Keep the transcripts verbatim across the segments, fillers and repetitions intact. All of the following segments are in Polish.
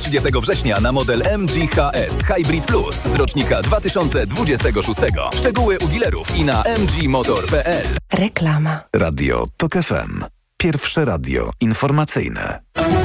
trzydziestego września na model M G H S Hybrid Plus z rocznika dwa tysiące dwudziestego szóstego. Szczegóły u dealerów i na m g motor kropka p l. Reklama. Radio TOK F M. Pierwsze radio informacyjne.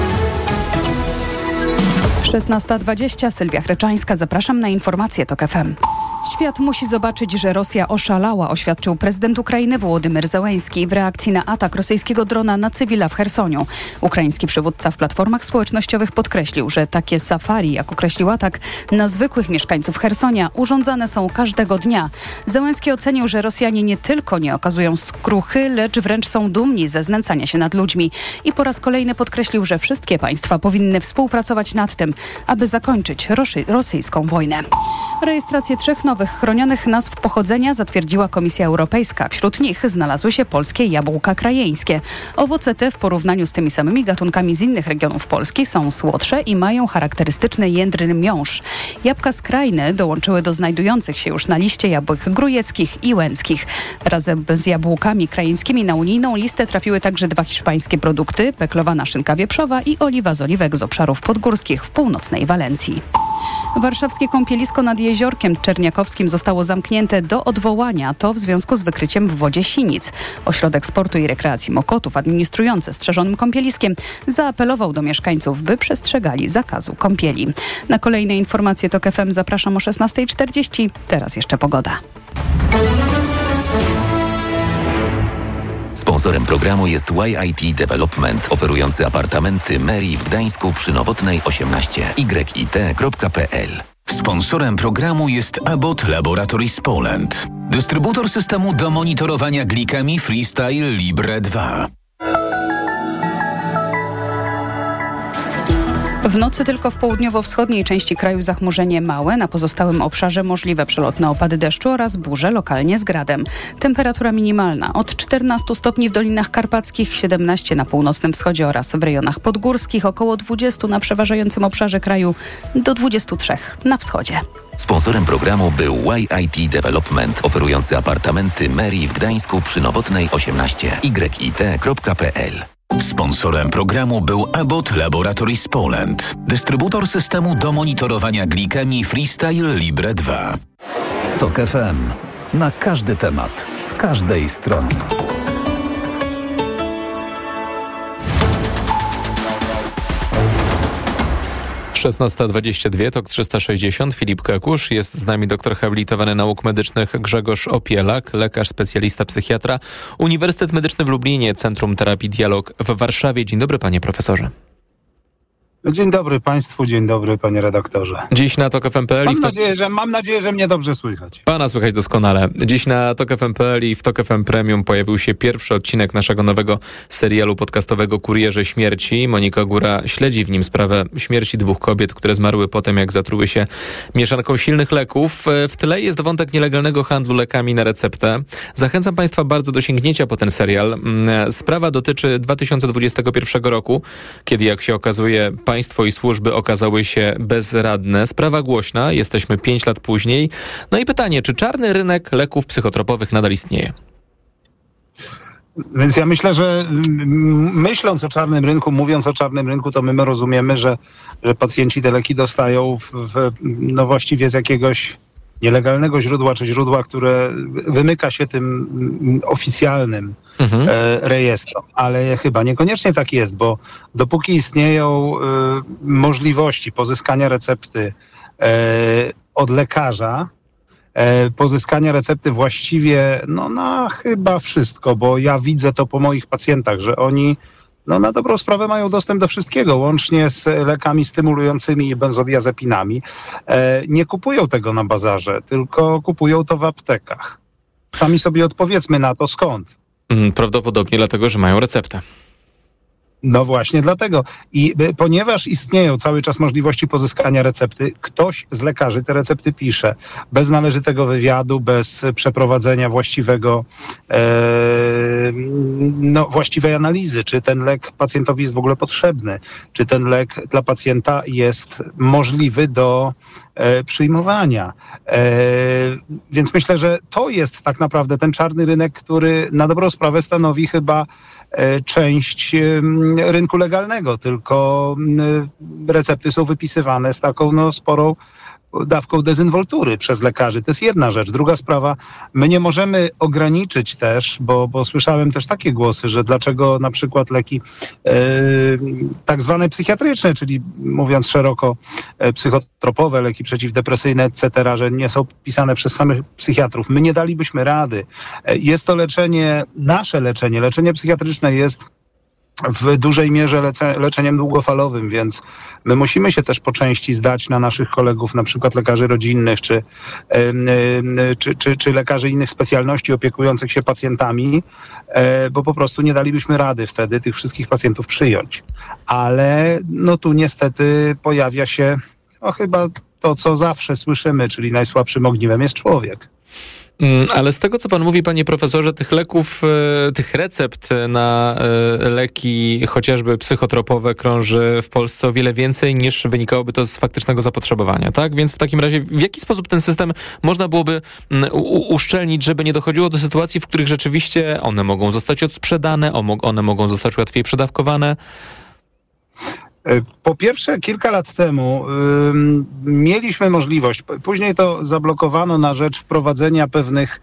szesnasta dwadzieścia, Sylwia Chreczańska. Zapraszam na informacje TOK F M. Świat musi zobaczyć, że Rosja oszalała, oświadczył prezydent Ukrainy Wołodymyr Zełenski w reakcji na atak rosyjskiego drona na cywila w Chersoniu. Ukraiński przywódca w platformach społecznościowych podkreślił, że takie safari, jak określił atak, na zwykłych mieszkańców Chersonia urządzane są każdego dnia. Zełenski ocenił, że Rosjanie nie tylko nie okazują skruchy, lecz wręcz są dumni ze znęcania się nad ludźmi. I po raz kolejny podkreślił, że wszystkie państwa powinny współpracować nad tym, aby zakończyć rosy- rosyjską wojnę. Rejestrację trzech nowych chronionych nazw pochodzenia zatwierdziła Komisja Europejska. Wśród nich znalazły się polskie jabłka krajeńskie. Owoce te w porównaniu z tymi samymi gatunkami z innych regionów Polski są słodsze i mają charakterystyczny jędrny miąższ. Jabłka z Krajny dołączyły do znajdujących się już na liście jabłek grujeckich i łęckich. Razem z jabłkami krajeńskimi na unijną listę trafiły także dwa hiszpańskie produkty: peklowana szynka wieprzowa i oliwa z oliwek z obszarów podgórskich w północnej Walencji. Warszawskie kąpielisko nad Jeziorkiem Czerniakowskim zostało zamknięte do odwołania. To w związku z wykryciem w wodzie sinic. Ośrodek Sportu i Rekreacji Mokotów, administrujący strzeżonym kąpieliskiem, zaapelował do mieszkańców, by przestrzegali zakazu kąpieli. Na kolejne informacje TOK F M zapraszam o szesnasta czterdzieści. Teraz jeszcze pogoda. Sponsorem programu jest Y I T Development, oferujący apartamenty Meri w Gdańsku przy Nowotnej osiemnaście. y i t kropka p l. Sponsorem programu jest Abbott Laboratories Poland, dystrybutor systemu do monitorowania glikemii Freestyle Libre dwa. W nocy tylko w południowo-wschodniej części kraju zachmurzenie małe, na pozostałym obszarze możliwe przelotne opady deszczu oraz burze, lokalnie z gradem. Temperatura minimalna od czternastu stopni w Dolinach Karpackich, siedemnaście na północnym wschodzie oraz w rejonach podgórskich, około dwudziestu na przeważającym obszarze kraju, do dwudziestu trzech na wschodzie. Sponsorem programu był Y I T Development, oferujący apartamenty Meri w Gdańsku przy Nowotnej osiemnaście. y i t kropka p l. Sponsorem programu był Abbott Laboratories Poland, dystrybutor systemu do monitorowania glikemii Freestyle Libre dwa. TOK F M. Na każdy temat, z każdej strony. szesnasta dwadzieścia dwa, TOK trzysta sześćdziesiąt, Filip Kekusz. Jest z nami doktor habilitowany nauk medycznych Grzegorz Opielak, lekarz specjalista psychiatra, Uniwersytet Medyczny w Lublinie, Centrum Terapii Dialog w Warszawie. Dzień dobry, panie profesorze. Dzień dobry państwu, dzień dobry panie redaktorze. Dziś na TOK F M kropka p l Mam, to... nadzieję, że, mam nadzieję, że mnie dobrze słychać. Pana słychać doskonale. Dziś na TOK F M kropka p l i w TOK F M Premium pojawił się pierwszy odcinek naszego nowego serialu podcastowego Kurierze Śmierci. Monika Góra śledzi w nim sprawę śmierci dwóch kobiet, które zmarły po tym, jak zatruły się mieszanką silnych leków. W tle jest wątek nielegalnego handlu lekami na receptę. Zachęcam państwa bardzo do sięgnięcia po ten serial. Sprawa dotyczy dwa tysiące dwudziestego pierwszego roku, kiedy, jak się okazuje, państwo i służby okazały się bezradne. Sprawa głośna, jesteśmy pięć lat później. No i pytanie, czy czarny rynek leków psychotropowych nadal istnieje? Więc ja myślę, że myśląc o czarnym rynku, mówiąc o czarnym rynku, to my rozumiemy, że, że pacjenci te leki dostają w, w, no właściwie z jakiegoś nielegalnego źródła, czy źródła, które wymyka się tym oficjalnym mhm. e, rejestrom. Ale chyba niekoniecznie tak jest, bo dopóki istnieją e, możliwości pozyskania recepty e, od lekarza, e, pozyskania recepty właściwie no, na chyba wszystko, bo ja widzę to po moich pacjentach, że oni no, na dobrą sprawę mają dostęp do wszystkiego, łącznie z lekami stymulującymi i benzodiazepinami. E, nie kupują tego na bazarze, tylko kupują to w aptekach. Sami sobie odpowiedzmy na to skąd. Prawdopodobnie dlatego, że mają receptę. No właśnie dlatego. I ponieważ istnieją cały czas możliwości pozyskania recepty, ktoś z lekarzy te recepty pisze. Bez należytego wywiadu, bez przeprowadzenia właściwego, e, no, właściwej analizy, czy ten lek pacjentowi jest w ogóle potrzebny, czy ten lek dla pacjenta jest możliwy do e, przyjmowania. E, więc myślę, że to jest tak naprawdę ten czarny rynek, który na dobrą sprawę stanowi chyba część rynku legalnego, tylko recepty są wypisywane z taką no, sporą dawką dezynwoltury przez lekarzy. To jest jedna rzecz. Druga sprawa, my nie możemy ograniczyć też, bo, bo słyszałem też takie głosy, że dlaczego na przykład leki e, tak zwane psychiatryczne, czyli mówiąc szeroko e, psychotropowe, leki przeciwdepresyjne, et cetera, że nie są pisane przez samych psychiatrów. My nie dalibyśmy rady. E, jest to leczenie, nasze leczenie, leczenie psychiatryczne jest w dużej mierze lece, leczeniem długofalowym, więc my musimy się też po części zdać na naszych kolegów, na przykład lekarzy rodzinnych, czy, yy, czy, czy, czy lekarzy innych specjalności opiekujących się pacjentami, yy, bo po prostu nie dalibyśmy rady wtedy tych wszystkich pacjentów przyjąć. Ale no tu niestety pojawia się no, chyba to, co zawsze słyszymy, czyli najsłabszym ogniwem jest człowiek. Ale z tego, co pan mówi, panie profesorze, tych leków, tych recept na leki chociażby psychotropowe krąży w Polsce o wiele więcej niż wynikałoby to z faktycznego zapotrzebowania, tak? Więc w takim razie w jaki sposób ten system można byłoby u- uszczelnić, żeby nie dochodziło do sytuacji, w których rzeczywiście one mogą zostać odsprzedane, one mogą zostać łatwiej przedawkowane? Po pierwsze, kilka lat temu ym, mieliśmy możliwość, później to zablokowano na rzecz wprowadzenia pewnych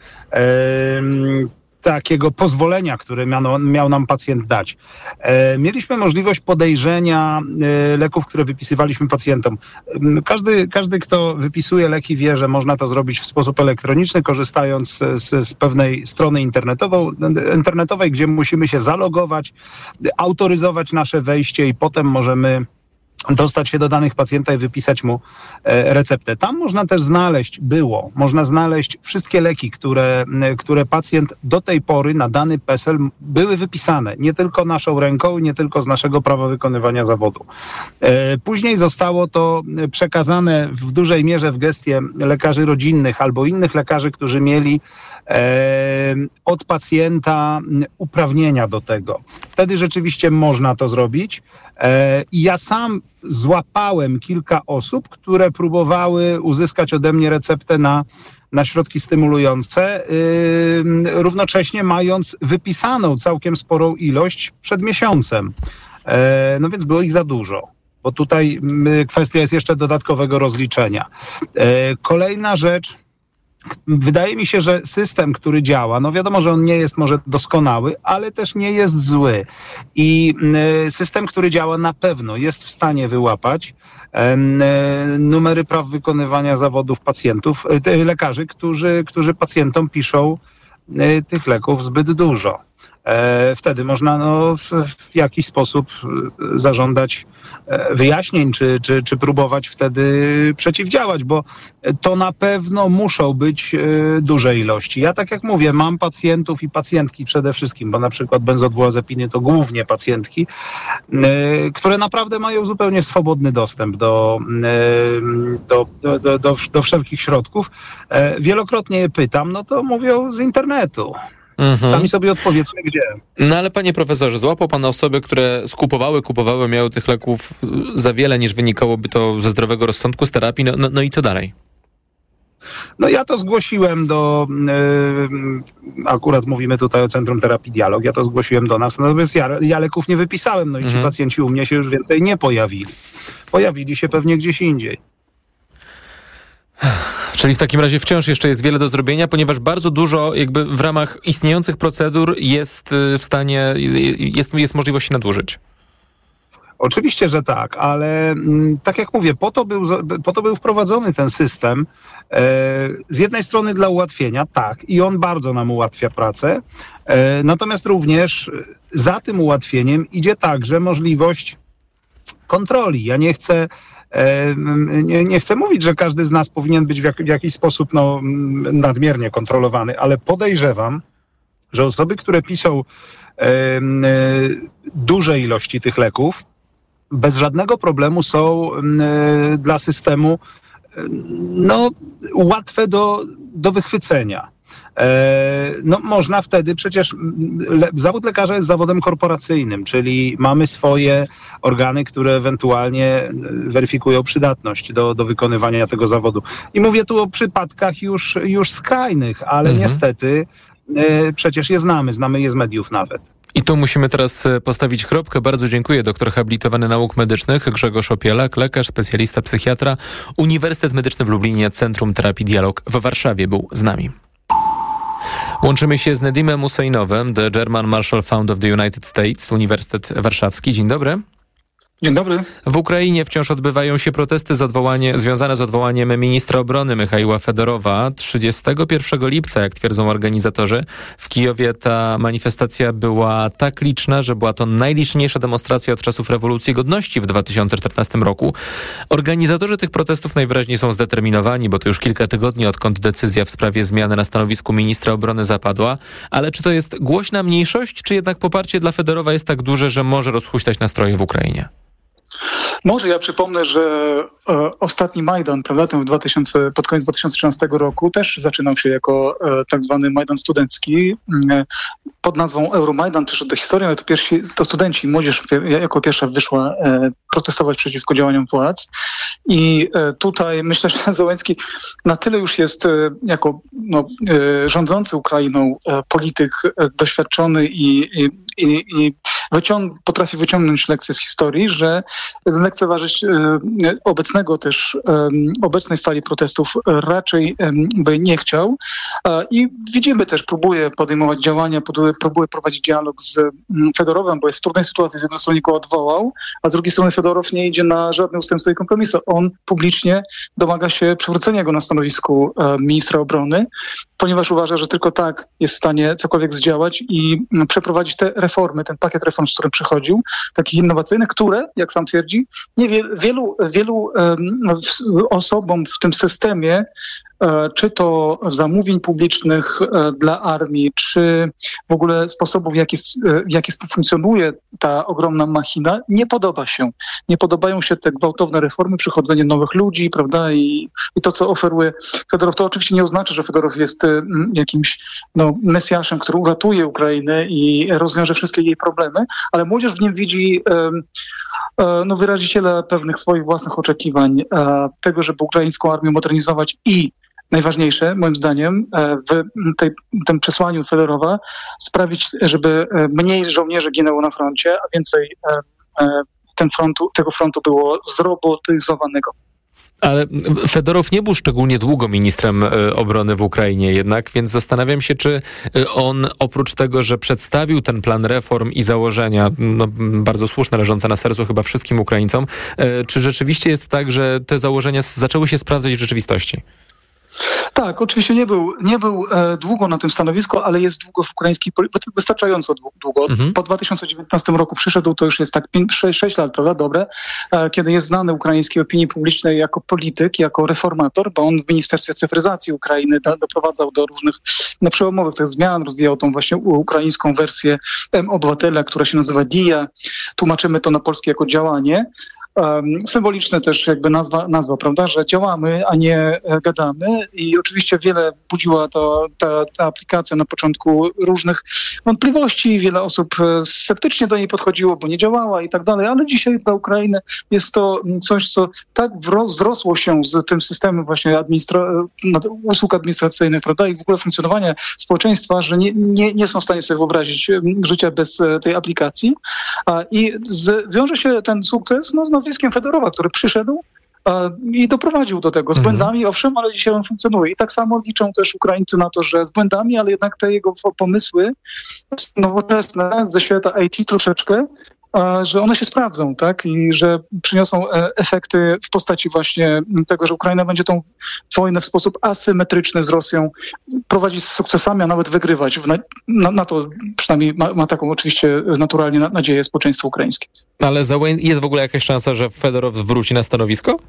ym, takiego pozwolenia, które miano, miał nam pacjent dać. E, mieliśmy możliwość podejrzenia e, leków, które wypisywaliśmy pacjentom. E, każdy, każdy, kto wypisuje leki, wie, że można to zrobić w sposób elektroniczny, korzystając z, z pewnej strony internetowej, internetowej, gdzie musimy się zalogować, autoryzować nasze wejście i potem możemy dostać się do danych pacjenta i wypisać mu e, receptę. Tam można też znaleźć, było, można znaleźć wszystkie leki, które, które pacjent do tej pory na dany PESEL były wypisane. Nie tylko naszą ręką, nie tylko z naszego prawa wykonywania zawodu. E, później zostało to przekazane w dużej mierze w gestię lekarzy rodzinnych albo innych lekarzy, którzy mieli e, od pacjenta uprawnienia do tego. Wtedy rzeczywiście można to zrobić. I ja sam złapałem kilka osób, które próbowały uzyskać ode mnie receptę na, na środki stymulujące, yy, równocześnie mając wypisaną całkiem sporą ilość przed miesiącem. Yy, no więc było ich za dużo, bo tutaj yy, kwestia jest jeszcze dodatkowego rozliczenia. Yy, kolejna rzecz. Wydaje mi się, że system, który działa, no wiadomo, że on nie jest może doskonały, ale też nie jest zły. I system, który działa, na pewno jest w stanie wyłapać numery praw wykonywania zawodów pacjentów, lekarzy, którzy, którzy pacjentom piszą tych leków zbyt dużo. Wtedy można no, w, w jakiś sposób zażądać wyjaśnień, czy, czy, czy próbować wtedy przeciwdziałać, bo to na pewno muszą być duże ilości. Ja tak jak mówię, mam pacjentów i pacjentki przede wszystkim, bo na przykład benzodiazepiny to głównie pacjentki, które naprawdę mają zupełnie swobodny dostęp do, do, do, do, do, do wszelkich środków. Wielokrotnie je pytam, no to mówią z internetu. Mhm. Sami sobie odpowiedzmy gdzie. No ale panie profesorze, złapał pan osoby, które skupowały, kupowały, miały tych leków za wiele, niż wynikałoby to ze zdrowego rozsądku, z terapii, no, no, no i co dalej? No ja to zgłosiłem do, yy, akurat mówimy tutaj o Centrum Terapii Dialog, ja to zgłosiłem do nas, natomiast ja, ja leków nie wypisałem, no i mhm. ci pacjenci u mnie się już więcej nie pojawili. Pojawili się pewnie gdzieś indziej. Czyli w takim razie wciąż jeszcze jest wiele do zrobienia, ponieważ bardzo dużo jakby w ramach istniejących procedur jest w stanie, jest, jest możliwość nadużyć. Oczywiście, że tak, ale tak jak mówię, po to był, po to był wprowadzony ten system. Z jednej strony dla ułatwienia, tak, i on bardzo nam ułatwia pracę, natomiast również za tym ułatwieniem idzie także możliwość kontroli. Ja nie chcę Nie, nie chcę mówić, że każdy z nas powinien być w, jak, w jakiś sposób no, nadmiernie kontrolowany, ale podejrzewam, że osoby, które piszą e, e, duże ilości tych leków, bez żadnego problemu są e, dla systemu e, no, łatwe do, do wychwycenia. No można wtedy przecież, le, zawód lekarza jest zawodem korporacyjnym, czyli mamy swoje organy, które ewentualnie weryfikują przydatność do, do wykonywania tego zawodu. I mówię tu o przypadkach już, już skrajnych, ale mhm. niestety e, przecież je znamy, znamy je z mediów nawet. I tu musimy teraz postawić kropkę. Bardzo dziękuję. Doktor habilitowany nauk medycznych Grzegorz Opielak, lekarz, specjalista, psychiatra, Uniwersytet Medyczny w Lublinie, Centrum Terapii Dialog w Warszawie był z nami. Łączymy się z Nedimem Huseinowem, The German Marshall Fund of the United States, Uniwersytet Warszawski. Dzień dobry. Dzień dobry. W Ukrainie wciąż odbywają się protesty z odwołanie, związane z odwołaniem ministra obrony Michaiła Fedorowa. trzydziestego pierwszego lipca, jak twierdzą organizatorzy, w Kijowie ta manifestacja była tak liczna, że była to najliczniejsza demonstracja od czasów rewolucji godności w dwa tysiące czternastym roku. Organizatorzy tych protestów najwyraźniej są zdeterminowani, bo to już kilka tygodni, odkąd decyzja w sprawie zmiany na stanowisku ministra obrony zapadła. Ale czy to jest głośna mniejszość, czy jednak poparcie dla Fedorowa jest tak duże, że może rozhuśtać nastroje w Ukrainie? Może ja przypomnę, że e, ostatni Majdan, prawda, ten w dwa tysiące, pod koniec dwa tysiące trzynastego roku też zaczynał się jako e, tak zwany Majdan studencki e, pod nazwą Euromajdan, przyszedł do historii, ale to, pierwsi, to studenci, młodzież jako pierwsza wyszła e, protestować przeciwko działaniom władz i e, tutaj myślę, że Zełenski na tyle już jest e, jako no, e, rządzący Ukrainą e, polityk e, doświadczony i, i, i, i wyciąg- potrafi wyciągnąć lekcje z historii, że lekceważyć e, obecnego też, e, obecnej fali protestów raczej e, by nie chciał. E, I widzimy też, próbuje podejmować działania, próbuje, próbuje prowadzić dialog z Fedorowem, bo jest w trudnej sytuacji. Z jednej strony go odwołał, a z drugiej strony Fedorow nie idzie na żadne ustępstwo i kompromisy. On publicznie domaga się przywrócenia go na stanowisku e, ministra obrony, ponieważ uważa, że tylko tak jest w stanie cokolwiek zdziałać i m, przeprowadzić te reformy, ten pakiet reform, z którym przychodził, takich innowacyjnych, które, jak sam twierdzi, nie wie, wielu, wielu um, osobom w tym systemie, e, czy to zamówień publicznych e, dla armii, czy w ogóle sposobów, w jaki, e, w jaki funkcjonuje ta ogromna machina, nie podoba się. Nie podobają się te gwałtowne reformy, przychodzenie nowych ludzi, prawda, i, i to, co oferuje Fedorow. To oczywiście nie oznacza, że Fedorow jest e, jakimś no, mesjaszem, który uratuje Ukrainę i rozwiąże wszystkie jej problemy, ale młodzież w nim widzi e, no, wyraziciele pewnych swoich własnych oczekiwań, tego, żeby ukraińską armię modernizować i najważniejsze, moim zdaniem, w tej, tym przesłaniu Fedorowa sprawić, żeby mniej żołnierzy ginęło na froncie, a więcej ten frontu, tego frontu było zrobotyzowanego. Ale Fedorow nie był szczególnie długo ministrem y, obrony w Ukrainie jednak, więc zastanawiam się, czy y, on oprócz tego, że przedstawił ten plan reform i założenia, no, bardzo słuszne, leżące na sercu chyba wszystkim Ukraińcom, y, czy rzeczywiście jest tak, że te założenia zaczęły się sprawdzać w rzeczywistości? Tak, oczywiście nie był, nie był e, długo na tym stanowisku, ale jest długo w ukraińskiej polityce, wystarczająco długo. Mhm. Po dwa tysiące dziewiętnastym roku przyszedł, to już jest tak sześć lat, prawda, dobre, e, kiedy jest znany ukraińskiej opinii publicznej jako polityk, jako reformator, bo on w Ministerstwie Cyfryzacji Ukrainy da, doprowadzał do różnych no, przełomowych tych zmian, rozwijał tą właśnie ukraińską wersję M-Obywatela, która się nazywa D I A. Tłumaczymy to na polskie jako działanie. Um, symboliczne też jakby nazwa, nazwa, prawda, że działamy, a nie e, gadamy i oczywiście wiele budziła to, ta, ta aplikacja na początku różnych wątpliwości, wiele osób e, sceptycznie do niej podchodziło, bo nie działała i tak dalej, ale dzisiaj dla Ukrainy jest to coś, co tak wzrosło się z tym systemem właśnie administra- usług administracyjnych, prawda, i w ogóle funkcjonowania społeczeństwa, że nie, nie, nie są w stanie sobie wyobrazić życia bez e, tej aplikacji a, i z, wiąże się ten sukces no, z nazwiskiem Fedorowa, który przyszedł e, i doprowadził do tego. Z błędami, owszem, ale dzisiaj on funkcjonuje. I tak samo liczą też Ukraińcy na to, że z błędami, ale jednak te jego pomysły nowoczesne ze świata I T troszeczkę, e, że one się sprawdzą, tak? I że przyniosą e, efekty w postaci właśnie tego, że Ukraina będzie tą wojnę w sposób asymetryczny z Rosją prowadzić z sukcesami, a nawet wygrywać. Na, na, na to przynajmniej ma, ma taką oczywiście naturalnie na, nadzieję społeczeństwo ukraińskie. Ale jest w ogóle jakaś szansa, że Fedorow wróci na stanowisko?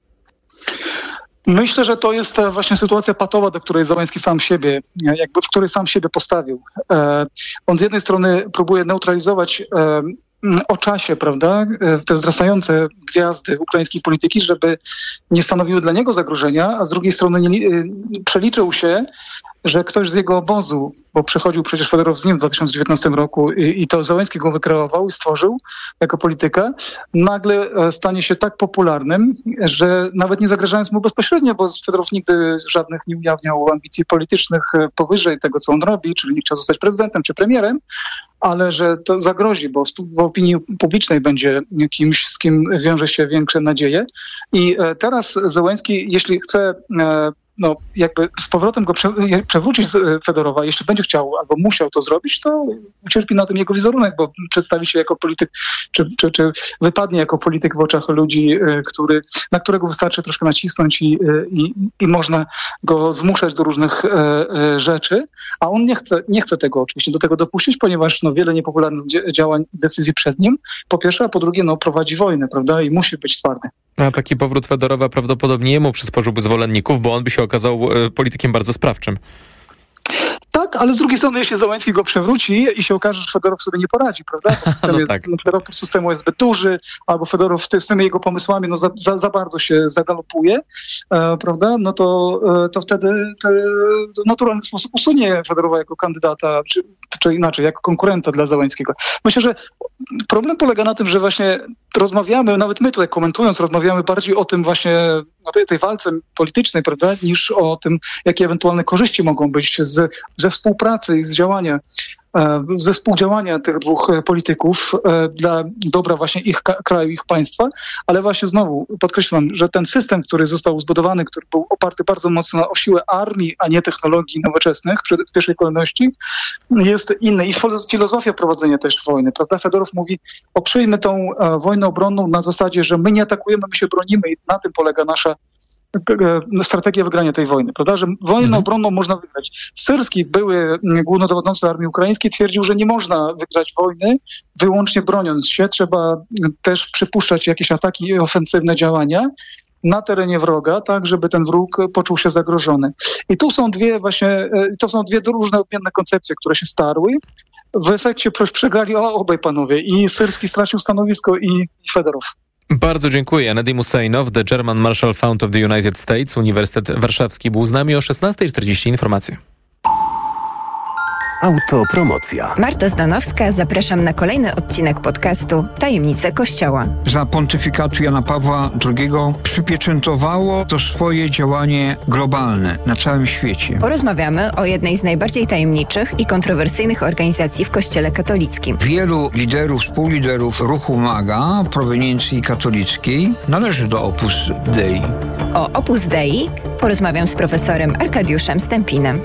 Myślę, że to jest właśnie sytuacja patowa, do której Zełenski sam siebie, jakby w której sam siebie postawił. On z jednej strony próbuje neutralizować o czasie, prawda, te wzrastające gwiazdy ukraińskiej polityki, żeby nie stanowiły dla niego zagrożenia, a z drugiej strony nie, przeliczył się że ktoś z jego obozu, bo przechodził przecież Fedorow z nim w dwa tysiące dziewiętnastym roku i, i to Zełenski go wykreował i stworzył jako polityka, nagle stanie się tak popularnym, że nawet nie zagrażając mu bezpośrednio, bo Fedorow nigdy żadnych nie ujawniał ambicji politycznych powyżej tego, co on robi, czyli nie chciał zostać prezydentem czy premierem, ale że to zagrozi, bo w opinii publicznej będzie kimś, z kim wiąże się większe nadzieje. I teraz Zełenski, jeśli chce no, jakby z powrotem go prze, przewrócić Fedorowa, jeśli będzie chciał albo musiał to zrobić, to ucierpi na tym jego wizerunek, bo przedstawi się jako polityk, czy, czy, czy wypadnie jako polityk w oczach ludzi, który, na którego wystarczy troszkę nacisnąć i, i, i można go zmuszać do różnych e, rzeczy, a on nie chce, nie chce tego oczywiście do tego dopuścić, ponieważ no, wiele niepopularnych działań i decyzji przed nim, po pierwsze, a po drugie no, prowadzi wojnę, prawda, i musi być twardy. A taki powrót Fedorowa prawdopodobnie jemu przysporzyłby zwolenników, bo on by się okazał politykiem bardzo sprawczym. Tak, ale z drugiej strony, jeśli Zełenski go przewróci i się okaże, że Fedorow sobie nie poradzi, prawda? Bo system no jest, tak. Fedorow systemu jest zbyt duży, albo Fedorow z tymi jego pomysłami no, za, za, za bardzo się zagalopuje, e, prawda? No to, e, to wtedy te, w naturalny sposób usunie Fedorowa jako kandydata, czy, czy inaczej, jako konkurenta dla Zełenskiego. Myślę, że problem polega na tym, że właśnie rozmawiamy, nawet my tutaj komentując, rozmawiamy bardziej o tym właśnie, o tej, tej walce politycznej, prawda, niż o tym, jakie ewentualne korzyści mogą być z, ze współpracy i z działania, ze współdziałania tych dwóch polityków dla dobra właśnie ich kraju, ich państwa, ale właśnie znowu podkreślam, że ten system, który został zbudowany, który był oparty bardzo mocno o siłę armii, a nie technologii nowoczesnych w pierwszej kolejności, jest inny. I filozofia prowadzenia też wojny, prawda? Fedorow mówi, oprzyjmy tą wojnę obronną na zasadzie, że my nie atakujemy, my się bronimy i na tym polega nasza strategia wygrania tej wojny, prawda? Że wojnę mhm. obronną można wygrać. Syrski, były głównodowodzący armii ukraińskiej, twierdził, że nie można wygrać wojny wyłącznie broniąc się. Trzeba też przypuszczać jakieś ataki i ofensywne działania na terenie wroga, tak, żeby ten wróg poczuł się zagrożony. I tu są dwie właśnie, to są dwie różne odmienne koncepcje, które się starły. W efekcie przegrali obaj panowie. I Syrski stracił stanowisko i, i Fedorow. Bardzo dziękuję. Nadim Husseinow, The German Marshall Fund of the United States, Uniwersytet Warszawski, był z nami o szesnastej czterdzieści. Informacje. Autopromocja. Marta Zdanowska, zapraszam na kolejny odcinek podcastu Tajemnice Kościoła. Za pontyfikatu Jana Pawła drugiego przypieczętowało to swoje działanie globalne na całym świecie. Porozmawiamy o jednej z najbardziej tajemniczych i kontrowersyjnych organizacji w Kościele katolickim. Wielu liderów, współliderów ruchu MAGA proweniencji katolickiej należy do Opus Dei. O Opus Dei porozmawiam z profesorem Arkadiuszem Stępinem.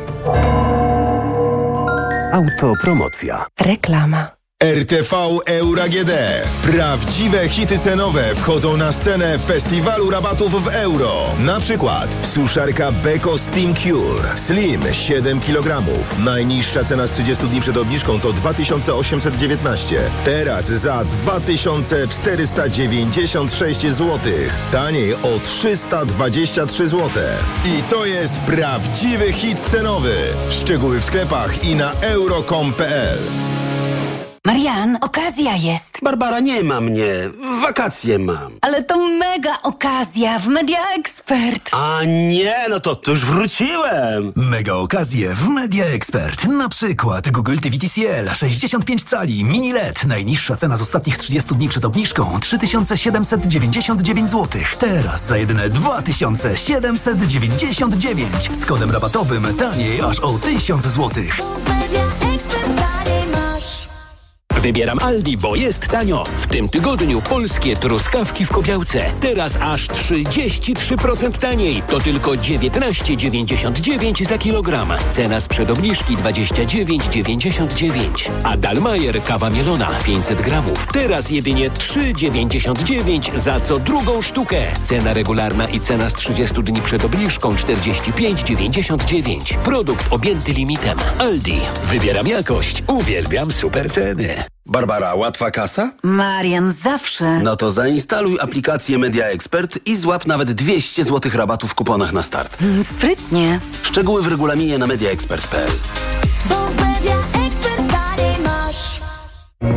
Autopromocja. Reklama. R T V Euro A G D. Prawdziwe hity cenowe wchodzą na scenę festiwalu rabatów w euro. Na przykład suszarka Beko Steam Cure Slim siedem kilogramów. Najniższa cena z trzydziestu dni przed obniżką to dwa tysiące osiemset dziewiętnaście. Teraz za dwa tysiące czterysta dziewięćdziesiąt sześć złotych. Taniej o trzysta dwadzieścia trzy złote. I to jest prawdziwy hit cenowy. Szczegóły w sklepach i na euro kropka com kropka p l. Marian, okazja jest. Barbara, nie ma mnie. Wakacje mam. Ale to mega okazja w Media Expert. A nie, no to, to już wróciłem. Mega okazje w Media Expert. Na przykład Google T V T C L sześćdziesiąt pięć cali mini L E D. Najniższa cena z ostatnich trzydziestu dni przed obniżką trzy tysiące siedemset dziewięćdziesiąt dziewięć złotych. Teraz za jedyne dwa tysiące siedemset dziewięćdziesiąt dziewięć. Z kodem rabatowym taniej aż o tysiąc złotych. Wybieram Aldi, bo jest tanio. W tym tygodniu polskie truskawki w Kobiałce. Teraz aż trzydzieści trzy procent taniej. To tylko dziewiętnaście dziewięćdziesiąt dziewięć za kilogram. Cena sprzed obniżki dwadzieścia dziewięć dziewięćdziesiąt dziewięć. A Dalmajer kawa mielona pięćset gramów. Teraz jedynie trzy dziewięćdziesiąt dziewięć za co drugą sztukę. Cena regularna i cena z trzydziestu dni przed obniżką czterdzieści pięć dziewięćdziesiąt dziewięć. Produkt objęty limitem. Aldi. Wybieram jakość. Uwielbiam super ceny. Barbara, łatwa kasa? Marian, zawsze. No to zainstaluj aplikację Media Expert i złap nawet dwieście złotych rabatu w kuponach na start. Mm, sprytnie. Szczegóły w regulaminie na media expert kropka p l.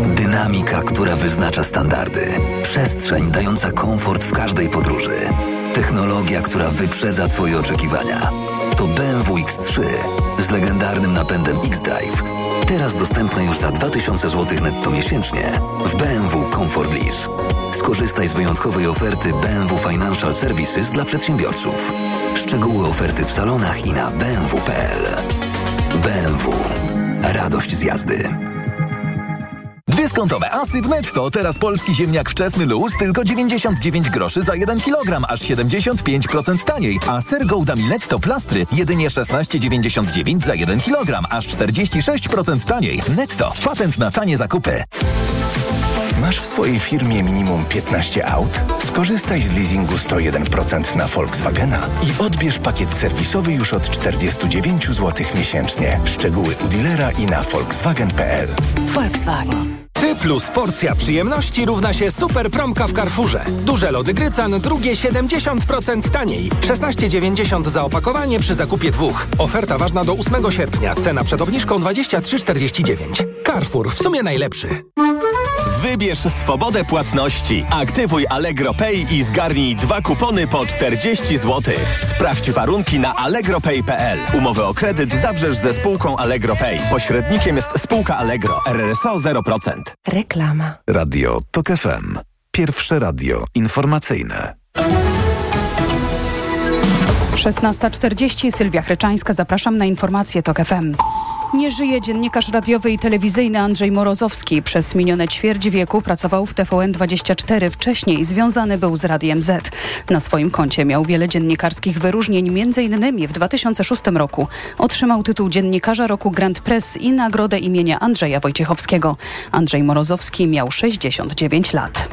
Dynamika, która wyznacza standardy. Przestrzeń dająca komfort w każdej podróży. Technologia, która wyprzedza Twoje oczekiwania. To B M W X trzy z legendarnym napędem X-Drive. Teraz dostępne już za dwa tysiące złotych netto miesięcznie w B M W Comfort Lease. Skorzystaj z wyjątkowej oferty B M W Financial Services dla przedsiębiorców. Szczegóły oferty w salonach i na b m w kropka p l. B M W. Radość z jazdy. Dyskontowe asy w Netto. Teraz polski ziemniak wczesny luz tylko dziewięćdziesiąt dziewięć groszy za jeden kilogram, aż siedemdziesiąt pięć procent taniej. A ser Gouda Netto plastry jedynie szesnaście dziewięćdziesiąt dziewięć za jeden kilogram, aż czterdzieści sześć procent taniej. Netto. Patent na tanie zakupy. Masz w swojej firmie minimum piętnaście aut? Skorzystaj z leasingu sto jeden procent na Volkswagena i odbierz pakiet serwisowy już od czterdzieści dziewięć złotych miesięcznie. Szczegóły u dealera i na volkswagen kropka p l. Volkswagen. Ty plus porcja przyjemności równa się super promka w Carrefourze. Duże lody Grycan, drugie siedemdziesiąt procent taniej. szesnaście dziewięćdziesiąt za opakowanie przy zakupie dwóch. Oferta ważna do ósmego sierpnia. Cena przed obniżką dwadzieścia trzy czterdzieści dziewięć. Carrefour, w sumie najlepszy. Wybierz swobodę płatności. Aktywuj Allegro Pay i zgarnij dwa kupony po czterdzieści złotych. Sprawdź warunki na allegro pay kropka p l. Umowę o kredyt zawrzesz ze spółką Allegro Pay. Pośrednikiem jest spółka Allegro. R R S O zero procent. Reklama. Radio TOK F M. Pierwsze radio informacyjne. szesnasta czterdzieści, Sylwia Chryczańska. Zapraszam na informacje TOK F M. Nie żyje dziennikarz radiowy i telewizyjny Andrzej Morozowski. Przez minione ćwierć wieku pracował w T V N dwadzieścia cztery. Wcześniej związany był z Radiem Z. Na swoim koncie miał wiele dziennikarskich wyróżnień. Między innymi w dwa tysiące szóstym roku otrzymał tytuł Dziennikarza Roku Grand Press i nagrodę imienia Andrzeja Wojciechowskiego. Andrzej Morozowski miał sześćdziesiąt dziewięć lat.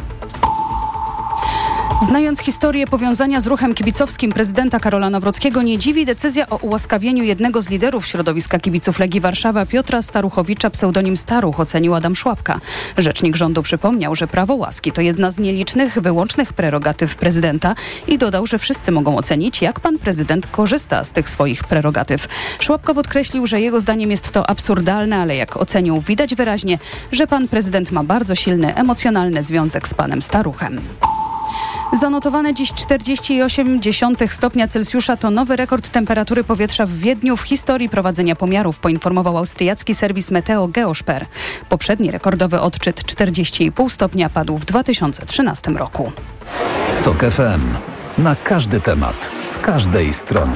Znając historię powiązania z ruchem kibicowskim prezydenta Karola Nawrockiego, nie dziwi decyzja o ułaskawieniu jednego z liderów środowiska kibiców Legii Warszawa, Piotra Staruchowicza, pseudonim Staruch, ocenił Adam Szłapka. Rzecznik rządu przypomniał, że prawo łaski to jedna z nielicznych, wyłącznych prerogatyw prezydenta i dodał, że wszyscy mogą ocenić, jak pan prezydent korzysta z tych swoich prerogatyw. Szłapka podkreślił, że jego zdaniem jest to absurdalne, ale jak ocenił, widać wyraźnie, że pan prezydent ma bardzo silny, emocjonalny związek z panem Staruchem. Zanotowane dziś czterdzieści osiem stopnia Celsjusza to nowy rekord temperatury powietrza w Wiedniu w historii prowadzenia pomiarów, poinformował austriacki serwis Meteo Geosper. Poprzedni rekordowy odczyt czterdzieści i pół stopnia padł w dwa tysiące trzynastym roku. TOK F M. Na każdy temat, z każdej strony.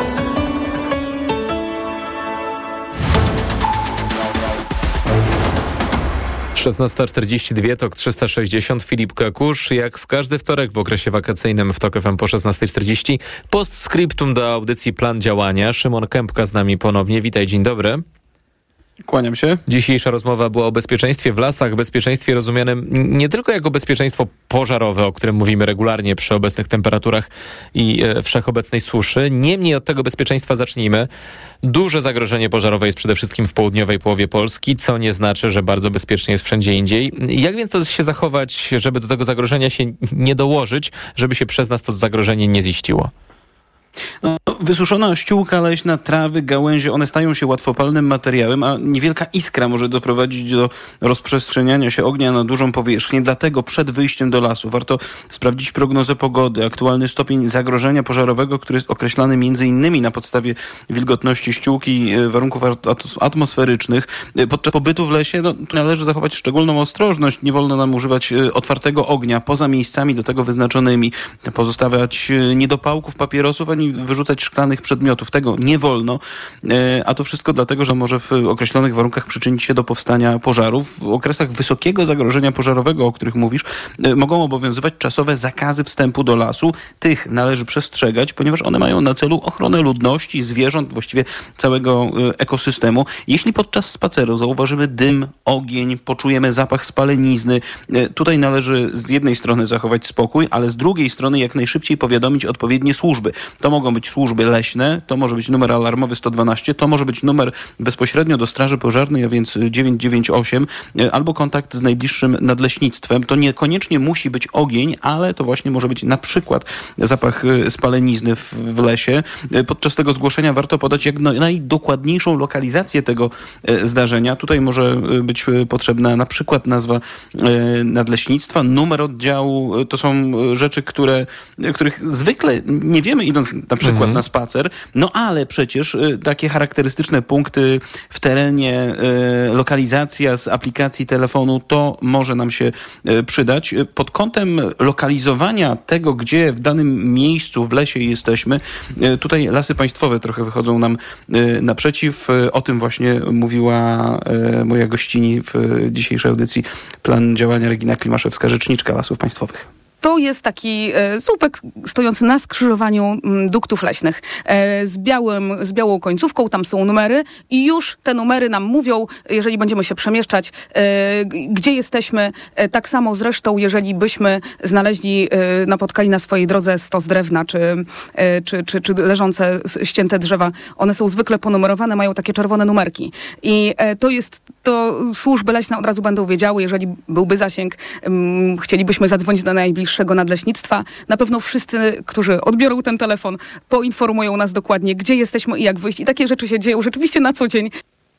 szesnasta czterdzieści dwa, TOK trzysta sześćdziesiąt, Filip Kakusz. Jak w każdy wtorek w okresie wakacyjnym w TOK F M po szesnasta czterdzieści. Postscriptum do audycji Plan Działania. Szymon Kępka z nami ponownie. Witaj, dzień dobry. Kłaniam się. Dzisiejsza rozmowa była o bezpieczeństwie w lasach, bezpieczeństwie rozumianym nie tylko jako bezpieczeństwo pożarowe, o którym mówimy regularnie przy obecnych temperaturach i e, wszechobecnej suszy. Niemniej od tego bezpieczeństwa zacznijmy. Duże zagrożenie pożarowe jest przede wszystkim w południowej połowie Polski, co nie znaczy, że bardzo bezpiecznie jest wszędzie indziej. Jak więc to się zachować, żeby do tego zagrożenia się nie dołożyć, żeby się przez nas to zagrożenie nie ziściło? No, wysuszona ściółka leśna, trawy, gałęzie, one stają się łatwopalnym materiałem, a niewielka iskra może doprowadzić do rozprzestrzeniania się ognia na dużą powierzchnię. Dlatego przed wyjściem do lasu warto sprawdzić prognozę pogody, aktualny stopień zagrożenia pożarowego, który jest określany między innymi na podstawie wilgotności ściółki, warunków atmosferycznych. Podczas pobytu w lesie no, należy zachować szczególną ostrożność. Nie wolno nam używać otwartego ognia poza miejscami do tego wyznaczonymi, pozostawiać niedopałków, papierosów, ani wyrzucać szklanych przedmiotów. Tego nie wolno, a to wszystko dlatego, że może w określonych warunkach przyczynić się do powstania pożarów. W okresach wysokiego zagrożenia pożarowego, o których mówisz, mogą obowiązywać czasowe zakazy wstępu do lasu. Tych należy przestrzegać, ponieważ one mają na celu ochronę ludności, zwierząt, właściwie całego ekosystemu. Jeśli podczas spaceru zauważymy dym, ogień, poczujemy zapach spalenizny, tutaj należy z jednej strony zachować spokój, ale z drugiej strony jak najszybciej powiadomić odpowiednie służby. To To mogą być służby leśne, to może być numer alarmowy sto dwanaście, to może być numer bezpośrednio do Straży Pożarnej, a więc dziewięć dziewięć osiem, albo kontakt z najbliższym nadleśnictwem. To niekoniecznie musi być ogień, ale to właśnie może być na przykład zapach spalenizny w, w lesie. Podczas tego zgłoszenia warto podać jak najdokładniejszą lokalizację tego zdarzenia. Tutaj może być potrzebna na przykład nazwa nadleśnictwa, numer oddziału. To są rzeczy, które, których zwykle nie wiemy, idąc na przykład mhm. na spacer, no ale przecież takie charakterystyczne punkty w terenie, lokalizacja z aplikacji telefonu, to może nam się przydać. Pod kątem lokalizowania tego, gdzie w danym miejscu w lesie jesteśmy, tutaj Lasy Państwowe trochę wychodzą nam naprzeciw. O tym właśnie mówiła moja gościni w dzisiejszej audycji Plan Działania Regina Klimaszewska, rzeczniczka Lasów Państwowych. To jest taki e, słupek stojący na skrzyżowaniu m, duktów leśnych e, z, białym, z białą końcówką, tam są numery i już te numery nam mówią, jeżeli będziemy się przemieszczać, e, gdzie jesteśmy. E, tak samo zresztą, jeżeli byśmy znaleźli, e, napotkali na swojej drodze stos drewna, czy, e, czy, czy, czy leżące ścięte drzewa, one są zwykle ponumerowane, mają takie czerwone numerki. I e, to jest, to służby leśne od razu będą wiedziały, jeżeli byłby zasięg, m, chcielibyśmy zadzwonić do najbliższego nadleśnictwa. Na pewno wszyscy, którzy odbiorą ten telefon, poinformują nas dokładnie, gdzie jesteśmy i jak wyjść. I takie rzeczy się dzieją rzeczywiście na co dzień.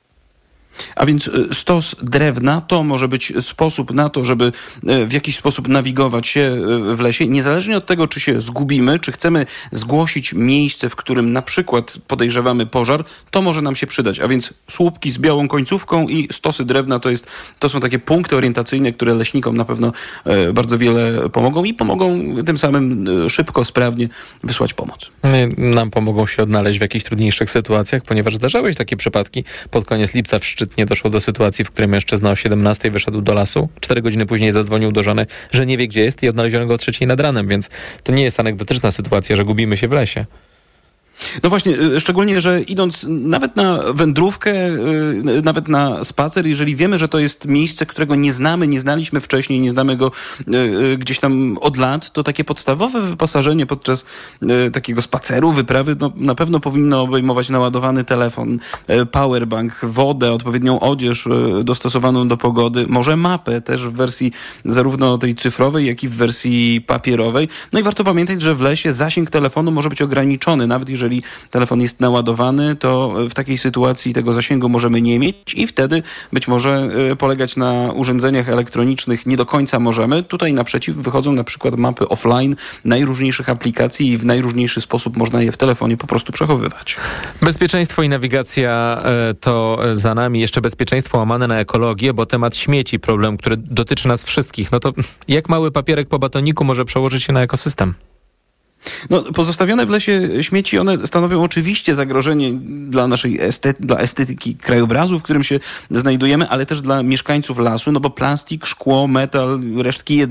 A więc stos drewna to może być sposób na to, żeby w jakiś sposób nawigować się w lesie, niezależnie od tego, czy się zgubimy, czy chcemy zgłosić miejsce, w którym na przykład podejrzewamy pożar, to może nam się przydać. A więc słupki z białą końcówką i stosy drewna to, jest, to są takie punkty orientacyjne, które leśnikom na pewno bardzo wiele pomogą i pomogą tym samym szybko, sprawnie wysłać pomoc. Nam pomogą się odnaleźć w jakichś trudniejszych sytuacjach, ponieważ zdarzały się takie przypadki. Pod koniec lipca w Szczytnie doszło do sytuacji, w której mężczyzna o siedemnastej wyszedł do lasu. Cztery godziny później zadzwonił do żony, że nie wie, gdzie jest i odnaleziono go o trzeciej nad ranem, więc to nie jest anegdotyczna sytuacja, że gubimy się w lesie. No właśnie, szczególnie, że idąc nawet na wędrówkę, nawet na spacer, jeżeli wiemy, że to jest miejsce, którego nie znamy, nie znaliśmy wcześniej, nie znamy go gdzieś tam od lat, to takie podstawowe wyposażenie podczas takiego spaceru, wyprawy, no, na pewno powinno obejmować naładowany telefon, powerbank, wodę, odpowiednią odzież dostosowaną do pogody, może mapę też w wersji zarówno tej cyfrowej, jak i w wersji papierowej. No i warto pamiętać, że w lesie zasięg telefonu może być ograniczony, nawet jeżeli Jeżeli telefon jest naładowany, to w takiej sytuacji tego zasięgu możemy nie mieć i wtedy być może polegać na urządzeniach elektronicznych nie do końca możemy. Tutaj naprzeciw wychodzą na przykład mapy offline najróżniejszych aplikacji i w najróżniejszy sposób można je w telefonie po prostu przechowywać. Bezpieczeństwo i nawigacja to za nami. Jeszcze bezpieczeństwo łamane na ekologię, bo temat śmieci, problem, który dotyczy nas wszystkich. No to jak mały papierek po batoniku może przełożyć się na ekosystem? No, pozostawione w lesie śmieci, one stanowią oczywiście zagrożenie dla naszej estet- dla estetyki krajobrazu, w którym się znajdujemy, ale też dla mieszkańców lasu, no bo plastik, szkło, metal, resztki jedzenia